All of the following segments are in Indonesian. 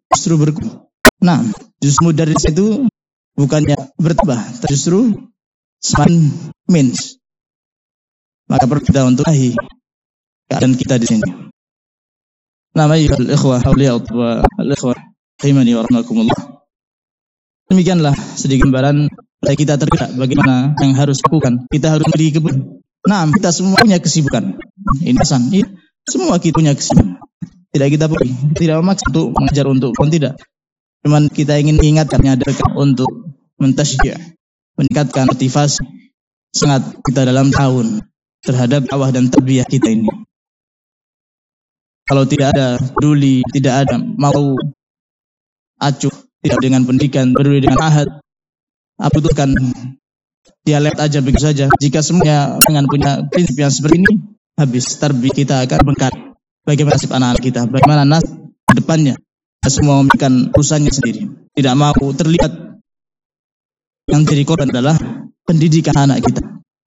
justru berkurang. Nah, justru dari situ bukannya bertambah, justru semakin minus. Maka perlu kita untuk tahi keadaan kita di sini. Nama ayyuhal ikhwah awliya wa al-ikhwah rahimani wa rahmakumullah. Demikianlah sedikit gambaran supaya kita tergerak bagaimana yang harus lakukan. Kita harus pergi ke kebun. Nah, kita semua punya kesibukan. Ini pesan. Iya, semua kita punya kesibukan. Tidak kita pergi, tidak memaksa untuk mengajar untuk pun tidak. Cuman kita ingin ingatkan, menyadarkan untuk mentasyi', meningkatkan motivasi semangat kita dalam tahun terhadap dakwah dan tarbiyah kita ini. Kalau tidak ada peduli, tidak ada mau acuh, tidak dengan pendidikan, peduli dengan ahad, butuhkan dia lewat aja begitu saja. Jika semuanya dengan punya prinsip yang seperti ini, habis tarbiyah kita akan bengkak. Bagaimana nasib anak-anak kita, bagaimana nasib ke depannya. Kita semua memberikan urusannya sendiri. Tidak mau terlihat yang jadi korban adalah pendidikan anak kita.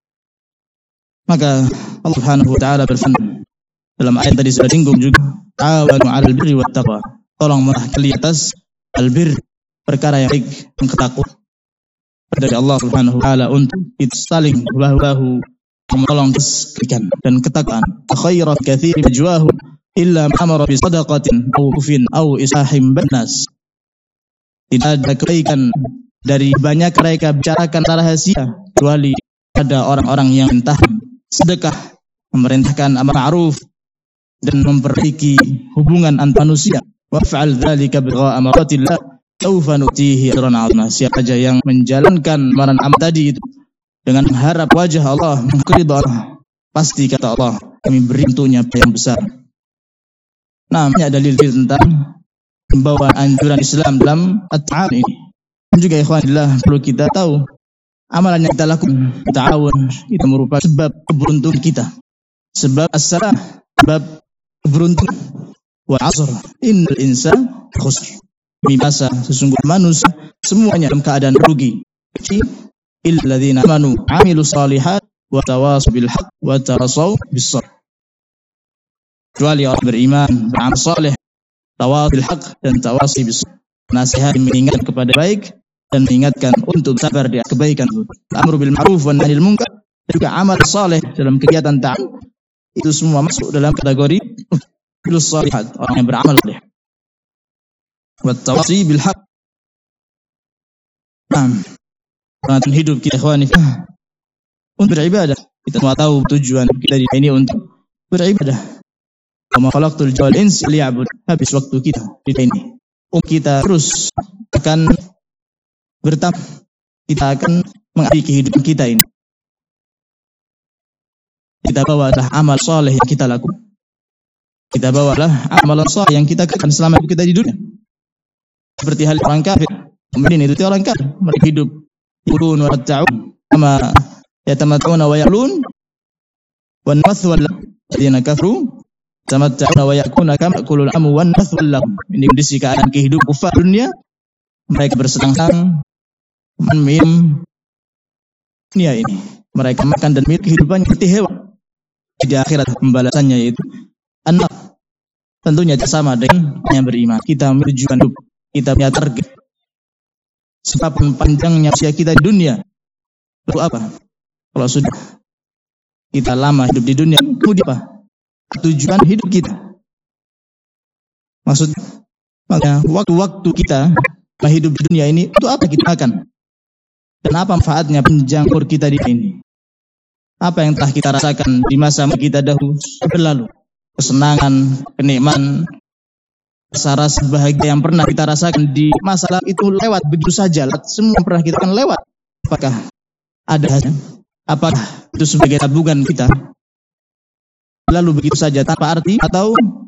Maka Allah Subhanahu wa taala berfirman dalam ayat tadi sudah singgung juga, ta'awanu 'alal birri wat taqwa. Tolong merahkali atas albir, perkara yang baik dan ketakwaan dari Allah Subhanahu wa taala untuk kita saling bahu-bahu menolong kebaikan dan ketakwaan. Khairat katsiri majwahu illa amara bi sadaqatin aw kufin aw isahim banas. Tidak ada kebaikan dari banyak mereka bicarakan rahasia kecuali ada orang-orang yang mentah sedekah, memerintahkan amar ma'ruf dan memperbaiki hubungan antar manusia. Wa fa'al dzalika bigha'a amratillah sawfa nu'tihi ajran 'azima. Siapa saja yang menjalankan amaran tadi itu dengan mengharap wajah Allah, mengridha Allah, pasti kata Allah kami beri untuknya yang besar. Nah, banyak dalil-dalil tentang himbauan anjuran Islam dalam at-ta'awun ini. Dan juga ikhwanillah perlu kita tahu amalan yang kita lakukan, ta'awun, itu merupakan sebab keberuntungan kita. Sebab as-salah, sebab keberuntungan. Wal 'asr, innal insana khusr. Masa sesungguhnya manusia semuanya dalam keadaan rugi. Illal ladzina amanu 'amilus shalihat wa tawassaw bil haqq wa tawassaw bis sabr. Kecuali orang beriman, beramal saleh, tawassaw bil haqq dan tawassaw bis sabr. Nasihat mengingatkan kepada baik dan mengingatkan untuk sabar di kebaikan. Amru bil ma'ruf wan nahi anil munkar, juga amal saleh dalam kegiatan ta'awun itu semua masuk dalam kategori bilus salihat, orang yang beramal saleh. Wa tawassi bil haqq. Nah, hidup kita ikhwani untuk beribadah. Kita semua tahu tujuan kita di ini untuk beribadah. Wa ma khalaqtul jinna wal insa liya'bud. Habis waktu kita di sini. Kita terus akan bertambah, kita akan mengakhiri kehidupan kita ini. Kita bawalah amal soleh yang kita lakukan. Kita bawalah amalan soleh yang kita kerjakan selama hidup kita di dunia. Seperti hal orang kafir. Kemudian itu orang kafir, mereka hidup yaqulun wa ta'un kama yatamatta'una wa ya'lun wan mathwal alladziina kafaru yatamatta'una wa ya'kuluna kama ya'kulul amu wan mathwal lahum. Ini kondisi keadaan kehidupan kufar dunia. Mereka bersenang-senang minum dunia ini. Mereka makan dan minum kehidupannya seperti hewan. Di akhirat pembalasannya yaitu anak. Tentunya sama dengan yang beriman. Kita menujukan hidup, kita punya target. Sebab panjangnya usia kita di dunia. Lalu apa? Kalau sudah kita lama hidup di dunia, kemudian apa? Tujuan hidup kita. Maksudnya, maka waktu-waktu kita hidup di dunia ini, itu apa kita akan? Dan apa manfaatnya panjang umur kita di sini? Apa yang telah kita rasakan di masa kita dahulu berlalu? Kesenangan, kenikmatan, rasa bahagia yang pernah kita rasakan di masa lalu itu lewat begitu saja. Semua yang pernah kita akan lewat. Apakah ada hasilnya? Apakah itu sebagai tabungan kita? Lalu begitu saja tanpa arti, atau